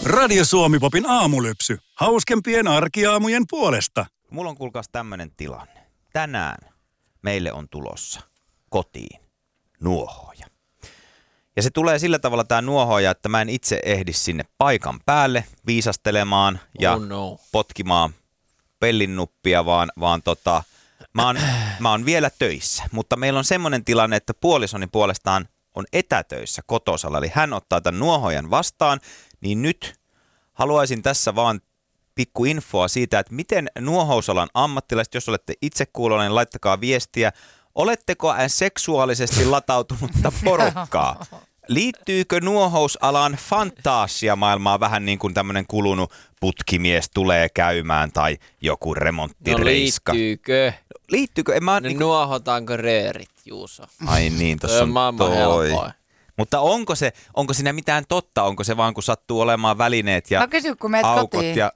Radio Suomi-popin aamulypsy. Hauskempien arkiaamujen puolesta. Mulla on kuulkaas tämmönen tilanne. Tänään meille on tulossa kotiin nuohooja. Ja se tulee sillä tavalla tää nuohooja, että mä en itse ehdi sinne paikan päälle viisastelemaan ja potkimaan pellinnuppia, vaan mä oon vielä töissä. Mutta meillä on semmoinen tilanne, että puolisoni puolestaan on etätöissä kotosalla. Eli hän ottaa tämän nuohoojan vastaan, niin nyt haluaisin tässä vaan pikku infoa siitä, että miten nuohousalan ammattilaiset, jos olette itse kuulolla, niin laittakaa viestiä. Oletteko seksuaalisesti latautunutta porukkaa? Liittyykö nuohousalan fantasiamaailmaa vähän niin kuin tämmöinen kulunut putkimies tulee käymään tai joku remonttireiska? No liittyykö? Nuohotaanko röörit, Juuso? Ai niin, tossa on maailman helpoin. Mutta onko siinä mitään totta? Onko se vaan kun sattuu olemaan välineet ja kysy, kun meet aukot kotiin. Ja...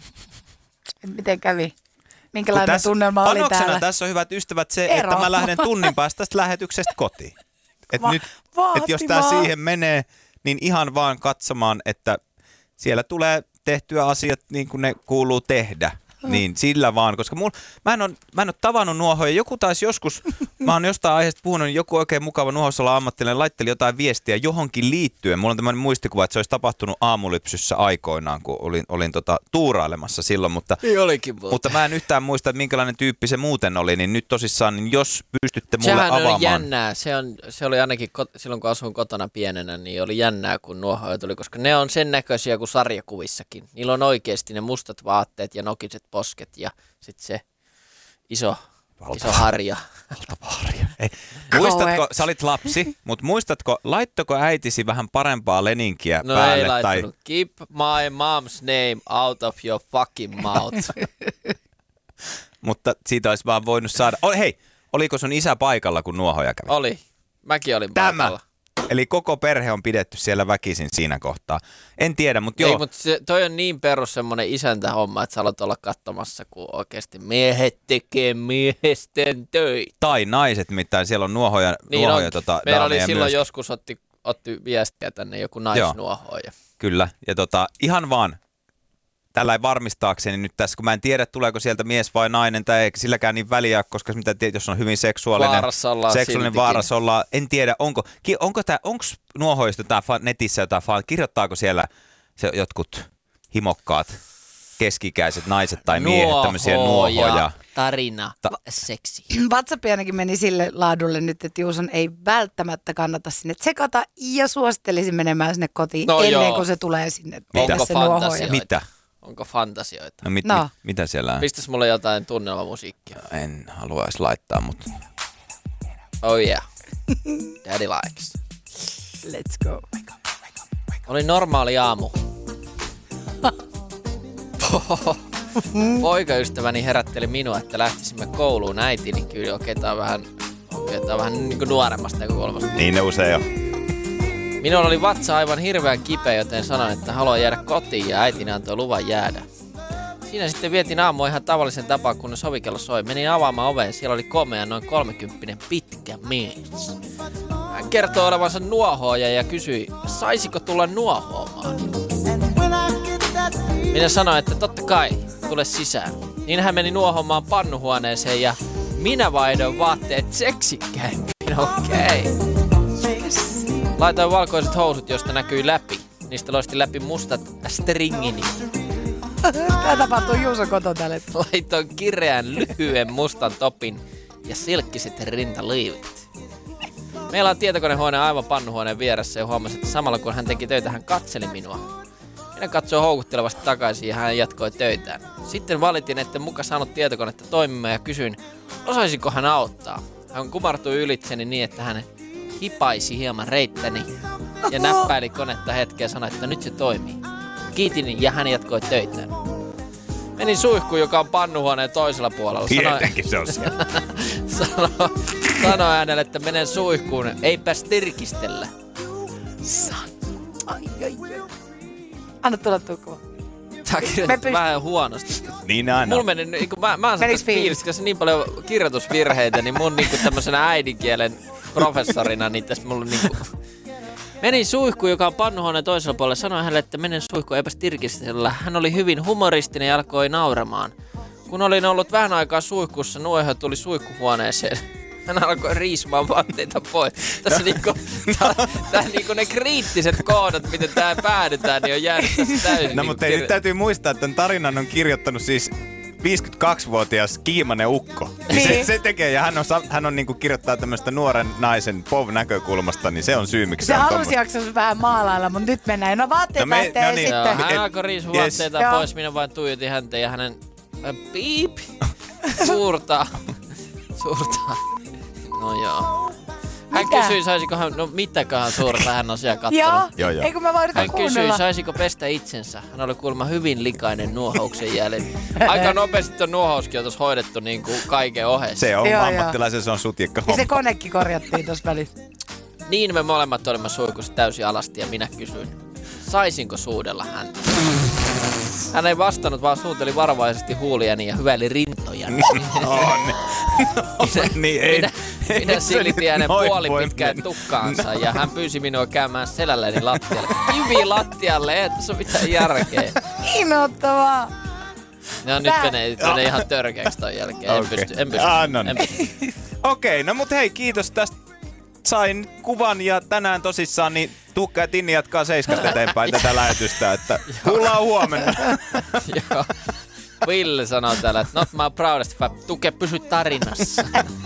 Miten kävi? Minkälainen tunnelma oli täällä? Panoksena tässä on hyvät ystävät se, että mä lähden tunnin päästä tästä lähetyksestä kotiin. Nyt, jos tää siihen menee, niin ihan vaan katsomaan, että siellä tulee tehtyä asiat niin kuin ne kuuluu tehdä. Niin sillä vaan, koska mä en ole tavannut nuohoja. Joku taisi joskus, mä oon jostain aiheesta puhunut, niin joku oikein mukava nuohousalan ammattilainen laitteli jotain viestiä johonkin liittyen. Mulla on tämmöinen muistikuva, että se olisi tapahtunut aamulypsyssä aikoinaan, kun olin tuurailemassa silloin. Mutta mä en yhtään muista, että minkälainen tyyppi se muuten oli, niin nyt tosissaan, niin jos pystytte mulle avaamaan. Sehän on jännää. Se oli ainakin silloin, kun asuin kotona pienenä, niin oli jännää, kun nuohoja tuli, koska ne on sen näköisiä kuin sarjakuvissakin. Niillä on oikeasti ne mustat vaatteet ja nokiset posket ja sitten se iso harja. Valtava harja. Muistatko, sä olit lapsi, mutta muistatko, laittako äitisi vähän parempaa leninkiä päälle? No ei laittanut. Keep my mom's name out of your fucking mouth. Mutta siitä olisi vaan voinut saada. Hei, oliko sun isä paikalla, kun nuohoja kävi? Oli. Mäkin olin paikalla. Eli koko perhe on pidetty siellä väkisin siinä kohtaa. En tiedä, mutta joo. Ei, mutta toi on niin perus semmoinen isäntähomma, että sä aloit olla katsomassa, kun oikeasti miehet tekee miesten töitä. Tai naiset, mitään siellä on nuohoja. Niin meillä oli silloin myöskin. Joskus otti viestiä tänne joku naisnuohoja. Kyllä, ja ihan vaan tällainen varmistaakseni nyt tässä, kun mä en tiedä, tuleeko sieltä mies vai nainen, tai eikä silläkään niin väliä, koska mitä tiedät, jos on hyvin seksuaalinen vaarassa ollaan, en tiedä, onko nuohoista netissä jotain, kirjoittaako siellä se jotkut himokkaat keskikäiset naiset tai miehet tämmöisiä nuohoja. Tarina, seksi. WhatsApp ainakin meni sille laadulle nyt, että Juuson ei välttämättä kannata sinne tsekata ja suosittelisin menemään sinne kotiin ennen kuin se tulee sinne. Onko se nuohoja. Mitä? Onko fantasioita? No, mitä siellä on? Pistäis mulle jotain tunnelmamusiikkia? En halua edes laittaa, mutta... Oh yeah. Daddy likes. Let's go. Oli normaali aamu. Poikaystäväni herätteli minua, että lähtisimme kouluun. Äitini kyllä oketaan vähän niin kuin nuoremmasta näkökulmasta. Niin ne usein on. Minulla oli vatsa aivan hirveän kipeä, joten sanoin, että haluan jäädä kotiin ja äitini antoi luvan jäädä. Siinä sitten vietin aamua ihan tavallisen tapaan, kunnes ovikello soi. Menin avaamaan oveen, siellä oli komea noin 30 pitkä mies. Hän kertoi olevansa nuohooja ja kysyi, saisiko tulla nuohoomaan. Minä sanoin, että totta kai, tule sisään. Niin hän meni nuohomaan pannuhuoneeseen ja minä vaihdoin vaatteet seksikkäimpiin, okei. Laitoin valkoiset housut, joista näkyi läpi. Niistä loisti läpi mustat stringini. Tämä tapahtuu Juuson koton tälle. Laitoin kireän lyhyen mustan topin ja silkkiset rintaliivit. Meillä on tietokonehuone aivan pannuhuoneen vieressä ja huomasi, että samalla kun hän teki töitä, hän katseli minua. Minä katsoin houkuttelevasti takaisin ja hän jatkoi töitään. Sitten valitin, että muka saanut tietokonetta toimimaan ja kysyin, osaisiko hän auttaa. Hän kumartui ylitseni niin, että hän hipaisi hieman reittäni ja näppäili konetta hetkeä ja sanoi, että nyt se toimii. Kiitin ja hän jatkoi töitään. Menin suihkuun, joka on pannuhuoneen toisella puolella. Tietenkin se on siellä. Sanoi hänelle, että menen suihkuun, eipäs tirkistellä. Anna tulla tukkuun. Sä kirjoitat vähän huonosti. Niin aina. Mulla meni, mä oon tässä fiilissä niin paljon kirjoitusvirheitä, niin mun niinku tämmöisenä äidinkielen professorina, niin tässä mulla niinku... Menin suihkuun, joka on pannuhuoneen toisella puolella. Sanoin hänelle, että menen suihkuun, eipäs tirkistellä. Hän oli hyvin humoristinen ja alkoi nauramaan. Kun olin ollut vähän aikaa suihkussa, Nuoho tuli suihkuhuoneeseen. Hän alkoi riisumaan vaatteita pois. Tässä niinku ne kriittiset kohdat, miten tää päädytään, niin on jäänyt täysin. No mutta nyt täytyy muistaa, että tämän tarinan on kirjoittanut siis 52-vuotias kiimainen ukko. Niin. Se tekee, ja hän on niinku kirjoittaa tämmöistä nuoren naisen POV-näkökulmasta, niin se on syy, miksi Se on halusi jaksaa vähän maalailla, mutta nyt mennään. No vaatteet lähtee niin. sitten. Hän alkoi riisua vaatteita pois, minä vain tuijotin häntä ja hänen piip suurta. No joo. Hän kysyi, saisiko hän, no mitäköhän suurta hän on siellä kattonut. Joo. Eikö mä voida Hän kuunnella? kysyi, saisiko pestä itsensä. Hän oli kuulemma hyvin likainen nuohouksen jälleen. Aika nopeasti tuon nuohouskin on tuossa hoidettu niin kuin kaiken ohessa. Se on Joo, ammattilaisen, se on sutjekka Ja homma. se konekin korjattiin tuossa välissä. Niin me molemmat olimme suihkussa täysin alasti ja minä kysyin, saisinko suudella häntä. Hän ei vastannut, vaan suuteli varovaisesti huuliani ja hyväili rintojani. Minä silitin hänen puolipitkään tukkaansa ja hän pyysi minua käymään selälläni lattialle. Kivi lattialle, ei tässä ole mitään järkeä. Innoittavaa. No nyt menee ihan törkeäksi ton jälkeen. En pysty. Okei, no mut hei, kiitos tästä. Sain kuvan ja tänään tosissaan niin Tuukka ja Tinni jatkaa 7 eteenpäin tätä lähetystä, että kuullaan huomenna. Joo. Ville sanoo täällä, että not my proudest fab. Tuke, pysy tarinassa.